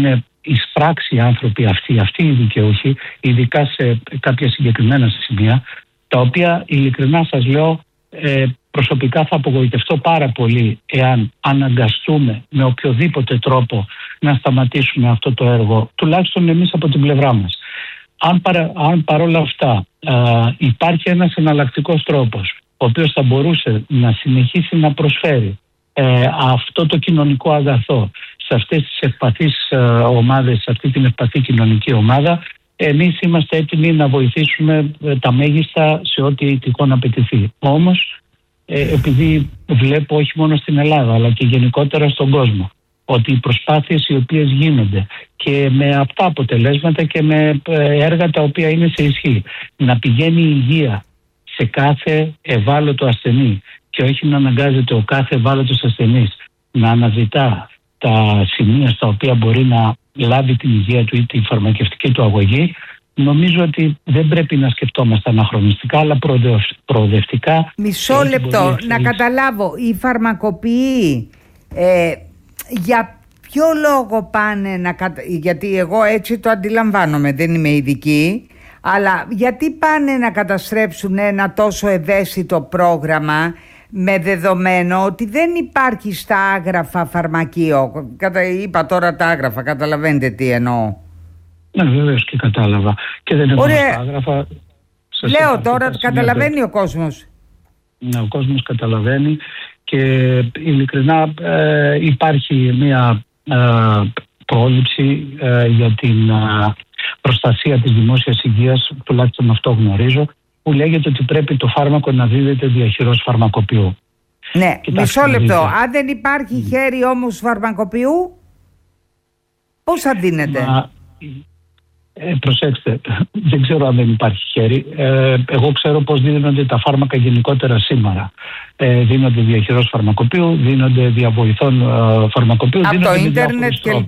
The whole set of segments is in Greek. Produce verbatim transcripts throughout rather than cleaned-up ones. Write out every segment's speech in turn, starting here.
είναι εισπράξει οι άνθρωποι αυτοί, αυτοί οι δικαιούχοι, ειδικά σε κάποια συγκεκριμένα σημεία, τα οποία ειλικρινά σας λέω, ε, προσωπικά θα απογοητευτώ πάρα πολύ εάν αναγκαστούμε με οποιοδήποτε τρόπο να σταματήσουμε αυτό το έργο, τουλάχιστον εμείς από την πλευρά μας. Αν, παρα, αν παρόλα αυτά α, υπάρχει ένας εναλλακτικός τρόπος, ο οποίος θα μπορούσε να συνεχίσει να προσφέρει ε, αυτό το κοινωνικό αγαθό σε αυτές τις ευπαθείς ε, ομάδες, σε αυτή την ευπαθή κοινωνική ομάδα, εμείς είμαστε έτοιμοι να βοηθήσουμε ε, τα μέγιστα σε ό,τι τυχόν απαιτηθεί. Όμως, ε, επειδή βλέπω όχι μόνο στην Ελλάδα αλλά και γενικότερα στον κόσμο ότι οι προσπάθειες οι οποίες γίνονται και με αυτά αποτελέσματα και με έργα τα οποία είναι σε ισχύ, να πηγαίνει η υγεία σε κάθε ευάλωτο ασθενή και όχι να αναγκάζεται ο κάθε ευάλωτος ασθενής να αναζητά τα σημεία στα οποία μπορεί να λάβει την υγεία του ή τη φαρμακευτική του αγωγή, νομίζω ότι δεν πρέπει να σκεφτόμαστε αναχρονιστικά αλλά προοδευτικά. Μισό λεπτό, να καταλάβω, οι φαρμακοποιοί ε, για ποιο λόγο πάνε να κατα... γιατί εγώ έτσι το αντιλαμβάνομαι, δεν είμαι ειδική, αλλά γιατί πάνε να καταστρέψουν ένα τόσο ευαίσθητο πρόγραμμα με δεδομένο ότι δεν υπάρχει στα άγραφα φαρμακείο? Κατα... είπα τώρα τα άγραφα, καταλαβαίνετε τι εννοώ. Ναι, βεβαίως και κατάλαβα. Και δεν εννοώ στα άγραφα. Λέω τώρα, καταλαβαίνει ο κόσμος. Ναι, ο κόσμος καταλαβαίνει. Και ειλικρινά ε, υπάρχει μια ε, πρόληψη ε, για την ε, προστασία της δημόσιας υγείας, τουλάχιστον αυτό γνωρίζω, που λέγεται ότι πρέπει το φάρμακο να δίδεται διαχειρός φαρμακοποιού. Ναι, κοιτάξτε, μισό λεπτό. Δείτε. Αν δεν υπάρχει χέρι όμως φαρμακοποιού, πώς θα δίνεται? Μα, Ε, προσέξτε, δεν ξέρω αν δεν υπάρχει χέρι. Ε, εγώ ξέρω πώς δίνονται τα φάρμακα γενικότερα σήμερα. Ε, δίνονται διαχειρός φαρμακοποιού, δίνονται διαβοηθών ε, φαρμακοποιού. Από το ίντερνετ κλπ.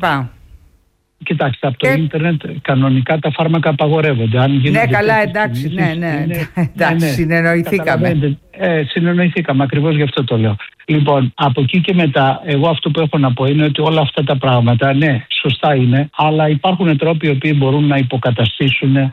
Κοιτάξτε, από το ε... ίντερνετ κανονικά τα φάρμακα απαγορεύονται. Αν ναι, καλά, εντάξει, ναι, ναι, είναι... εντάξει, ναι, ναι, συνεννοηθήκαμε. Ε, συνεννοηθήκαμε, ακριβώς γι' αυτό το λέω. Λοιπόν, από εκεί και μετά, εγώ αυτό που έχω να πω είναι ότι όλα αυτά τα πράγματα, ναι, σωστά είναι, αλλά υπάρχουν τρόποι οι οποίοι μπορούν να υποκαταστήσουν ε,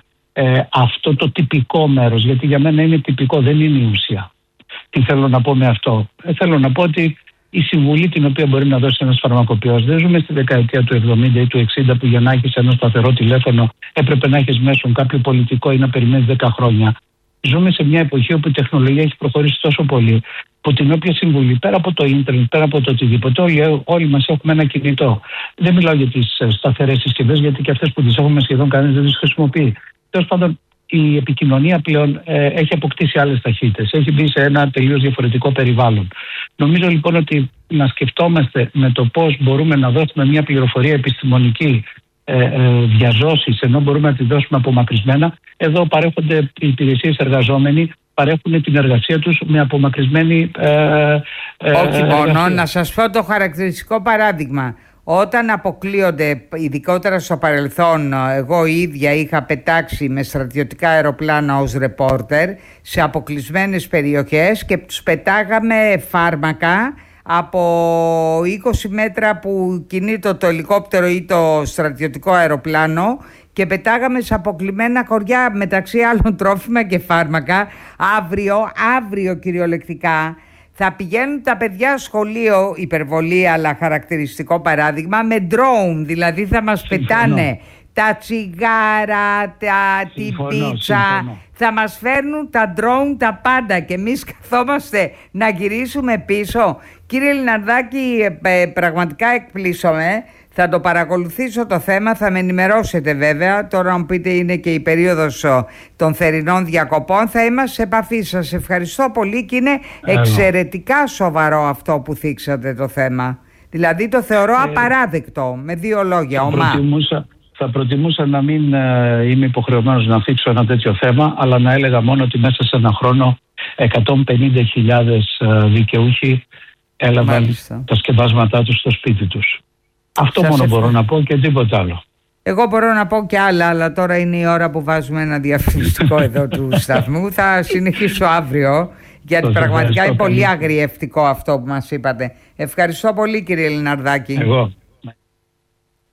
αυτό το τυπικό μέρος, γιατί για μένα είναι τυπικό, δεν είναι η ουσία. Τι θέλω να πω με αυτό? Ε, θέλω να πω ότι η συμβουλή την οποία μπορεί να δώσει ένας φαρμακοποιός, δεν ζούμε στη δεκαετία του εβδομήντα ή του εξήντα που για να έχεις ένα σταθερό τηλέφωνο έπρεπε να έχεις μέσον κάποιο πολιτικό ή να περιμένεις δέκα χρόνια. Ζούμε σε μια εποχή όπου η τεχνολογία έχει προχωρήσει τόσο πολύ, που την όποια συμβουλή, πέρα από το ίντερνετ, πέρα από το οτιδήποτε, όλοι, όλοι μας έχουμε ένα κινητό. Δεν μιλάω για τις σταθερές συσκευές, γιατί και αυτές που τις έχουμε σχεδόν κανένας δεν τις χρησιμοποιεί. Τέλος πάντων, η επικοινωνία πλέον ε, έχει αποκτήσει άλλες ταχύτητες, έχει μπει σε ένα τελείως διαφορετικό περιβάλλον. Νομίζω λοιπόν ότι να σκεφτόμαστε με το πώς μπορούμε να δώσουμε μια πληροφορία επιστημονική ε, ε, διαζώσεις, ενώ μπορούμε να τη δώσουμε απομακρυσμένα. Εδώ παρέχονται οι υπηρεσίες εργαζόμενοι, παρέχουν την εργασία τους με απομακρυσμένη ε, ε, όχι μόνο, να σας πω το χαρακτηριστικό παράδειγμα. Όταν αποκλείονται, ειδικότερα στο παρελθόν, εγώ ίδια είχα πετάξει με στρατιωτικά αεροπλάνα ως ρεπόρτερ σε αποκλεισμένες περιοχές και τους πετάγαμε φάρμακα από είκοσι μέτρα που κινείται το ελικόπτερο ή το στρατιωτικό αεροπλάνο και πετάγαμε σε αποκλειμένα χωριά, μεταξύ άλλων τρόφιμα και φάρμακα. Αύριο, αύριο κυριολεκτικά, θα πηγαίνουν τα παιδιά σχολείο, υπερβολή αλλά χαρακτηριστικό παράδειγμα, με drone, δηλαδή θα μας συμφωνώ. Πετάνε τα τσιγάρα, τα, την πίτσα, συμφωνώ. Θα μας φέρνουν τα drone τα πάντα και εμείς καθόμαστε να γυρίσουμε πίσω. Κύριε Λιναρδάκη, ε, πραγματικά εκπλήσωμαι. Θα το παρακολουθήσω το θέμα, θα με ενημερώσετε βέβαια. Τώρα αν πείτε είναι και η περίοδος των θερινών διακοπών, θα είμαστε σε επαφή. Σας ευχαριστώ πολύ και είναι εξαιρετικά σοβαρό αυτό που θίξατε το θέμα. Δηλαδή το θεωρώ ε, απαράδεκτο, με δύο λόγια, θα ομά. Προτιμούσα, θα προτιμούσα να μην ε, είμαι υποχρεωμένος να θίξω ένα τέτοιο θέμα, αλλά να έλεγα μόνο ότι μέσα σε ένα χρόνο εκατόν πενήντα χιλιάδες ε, δικαιούχοι έλαβαν Μάλιστα. τα σκευάσματά τους στο σπίτι τους. Αυτό Σας μόνο μπορώ να πω και τίποτα άλλο. Εγώ μπορώ να πω και άλλα, αλλά τώρα είναι η ώρα που βάζουμε ένα διαφημιστικό εδώ του σταθμού. Θα συνεχίσω αύριο, γιατί πραγματικά είναι πολύ αγριευτικό αυτό που μας είπατε. Ευχαριστώ πολύ, κύριε Λιναρδάκη. Εγώ.